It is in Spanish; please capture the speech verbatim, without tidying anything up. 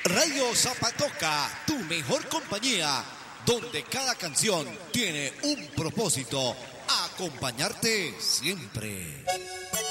Radio Zapatoca, tu mejor compañía, donde cada canción tiene un propósito, acompañarte siempre.